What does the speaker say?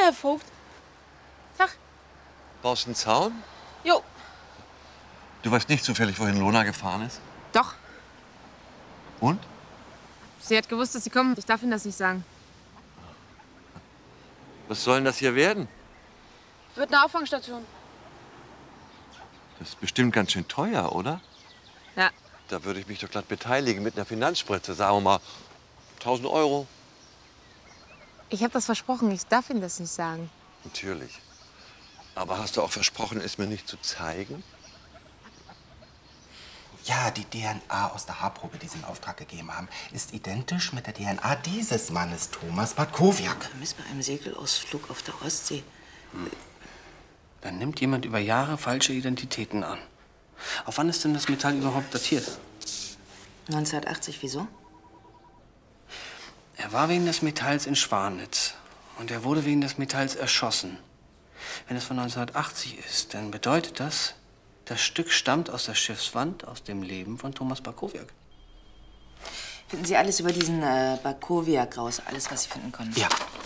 Herr Vogt. Tag. Baust du einen Zaun? Jo. Du weißt nicht zufällig, wohin Lona gefahren ist? Doch. Und? Sie hat gewusst, dass Sie kommen. Ich darf Ihnen das nicht sagen. Was soll denn das hier werden? Wird eine Auffangstation. Das ist bestimmt ganz schön teuer, oder? Ja. Da würde ich mich doch glatt beteiligen mit einer Finanzspritze. Sagen wir mal 1.000 Euro. Ich habe das versprochen. Ich darf Ihnen das nicht sagen. Natürlich. Aber hast du auch versprochen, es mir nicht zu zeigen? Ja, die DNA aus der Haarprobe, die Sie in Auftrag gegeben haben, ist identisch mit der DNA dieses Mannes, Thomas Bartkowiak. Vermisst bei einem Segelausflug auf der Ostsee. Dann nimmt jemand über Jahre falsche Identitäten an. Auf wann ist denn das Metall überhaupt datiert? 1980, wieso? Er war wegen des Metalls in Schwanitz. Und er wurde wegen des Metalls erschossen. Wenn es von 1980 ist, dann bedeutet das, das Stück stammt aus der Schiffswand, aus dem Leben von Thomas Bartkowiak. Finden Sie alles über diesen Bartkowiak raus? Alles, was Sie finden können? Ja.